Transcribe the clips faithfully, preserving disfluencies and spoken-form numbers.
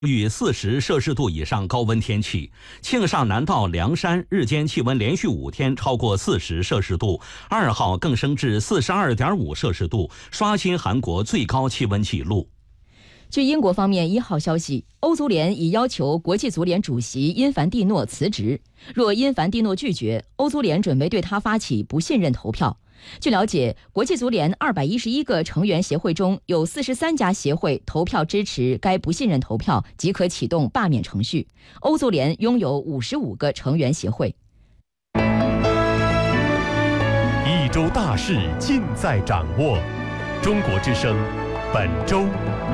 遇四十摄氏度以上高温天气，庆尚南道凉山日间气温连续五天超过四十摄氏度，二号更升至四十二点五摄氏度，刷新韩国最高气温纪录。 据英国方面一号消息，欧足联已要求国际足联主席因凡蒂诺辞职，若因凡蒂诺拒绝，欧足联准备对他发起不信任投票。据了解，国际足联二百一十一个成员协会中有四十三家协会投票支持该不信任投票，即可启动罢免程序。欧足联拥有五十五个成员协会。 一周大事尽在掌握，中国之声本周。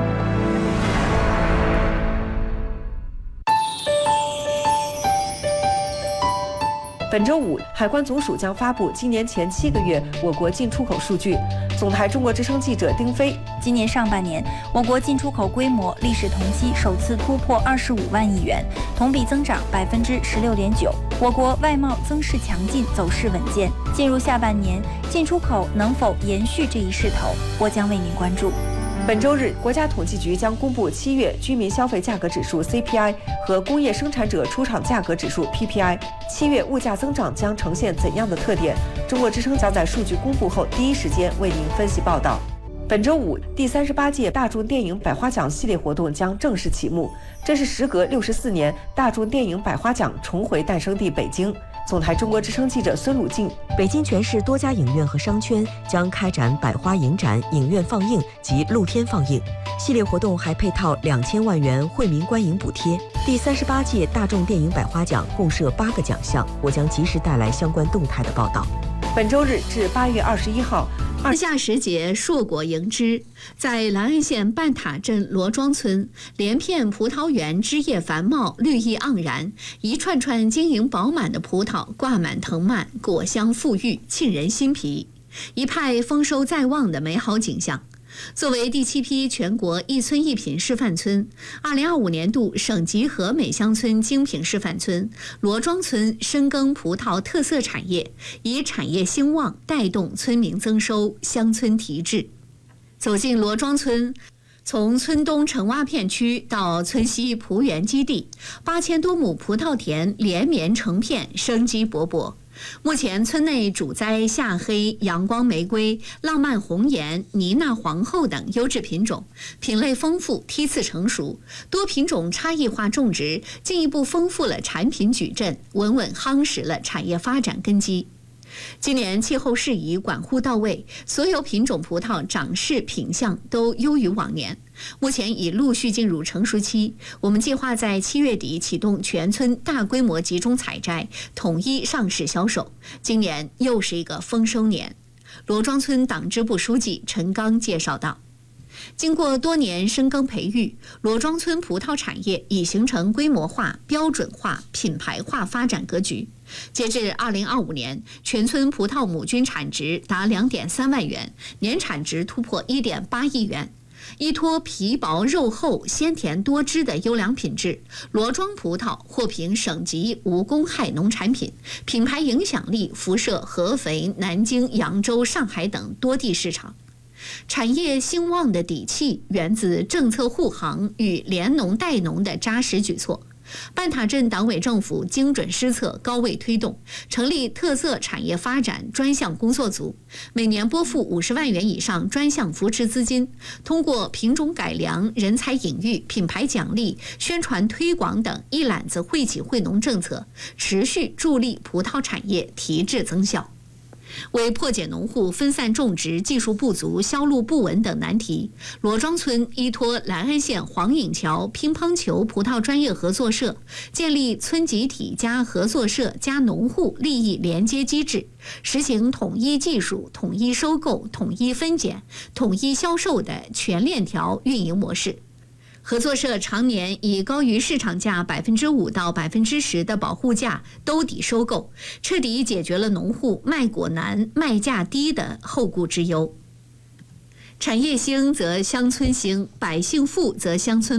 本周五，海关总署将发布今年前七个月我国进出口数据。总台中国之声记者丁飞， 今年上半年，我国进出口规模历史同期首次突破二十五万亿元，同比增长百分之十六点九。我国外贸增势强劲，走势稳健。进入下半年，进出口能否延续这一势头，我将为您关注。 本周日，国家统计局将公布七月居民消费价格指数 C P I 和工业生产者出厂价格指数 P P I。七月物价增长将呈现怎样的特点？中国之声将在数据公布后第一时间为您分析报道。本周五，第三十八届大众电影百花奖系列活动将正式启幕，这是时隔六十四年，大众电影百花奖重回诞生地北京。总台中国之声记者孙鲁静， 北京全市多家影院和商圈将开展百花影展、影院放映及露天放映。系列活动还配套两千万元惠民观影补贴。第三十八届大众电影百花奖共设八个奖项，我将及时带来相关动态的报道。 本周日至八月二十一号， 二夏时节硕果迎之，在兰恩县半塔镇罗庄村，连片葡萄园枝叶繁茂，绿意盎然，一串串晶莹饱满的葡萄挂满藤蔓，果香馥郁，沁人心脾，一派丰收在望的美好景象。作为第七批全国一村一品示范村，二零二五年度省级和美乡村精品示范村，罗庄村深耕葡萄特色产业，以产业兴旺带动村民增收，乡村提质。走进罗庄村，从村东城洼片区到村西葡园基地，八千多亩葡萄田连绵成片，生机勃勃。目前村内主栽夏黑、阳光玫瑰、浪漫红颜、妮娜皇后等优质品种，品类丰富，梯次成熟，多品种差异化种植，进一步丰富了产品矩阵，稳稳夯实了产业发展根基。今年气候适宜，管护到位，所有品种葡萄长势品相都优于往年，目前已陆续进入成熟期。我们计划在七月底启动全村大规模集中采摘，统一上市销售。今年又是一个丰收年。罗庄村党支部书记陈刚介绍道，经过多年深耕培育，罗庄村葡萄产业已形成规模化、标准化、品牌化发展格局。截至二零二五年，全村葡萄亩均产值达两点三万元，年产值突破一点八亿元。依托皮薄肉厚、鲜甜多汁的优良品质，罗庄葡萄获评省级无公害农产品，品牌影响力辐射合肥、南京、扬州、上海等多地市场。产业兴旺的底气源自政策护航与联农带农的扎实举措。半塔镇党委政府精准施策，高位推动，成立特色产业发展专项工作组，每年拨付五十万元以上专项扶持资金，通过品种改良、人才引育、品牌奖励、宣传推广等一揽子惠企惠农政策，持续助力葡萄产业提质增效。为破解农户分散种植、技术不足、销路不稳等难题，罗庄村依托兰安县黄引桥乒乓球葡萄专业合作社，建立村集体加合作社加农户利益连接机制，实行统一技术、统一收购、统一分拣、统一销售的全链条运营模式。合作社常年以高于市场价百分之五到百分之十的保护价兜底收购，彻底解决了农户卖果难、卖价低的后顾之忧。产业兴则乡村兴，百姓富则乡村美。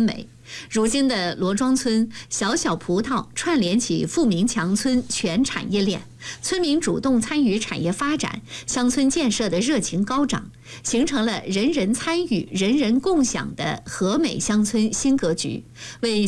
如今的罗庄村，小小葡萄串联起富民强村全产业链，村民主动参与产业发展，乡村建设的热情高涨，形成了人人参与、人人共享的和美乡村新格局，为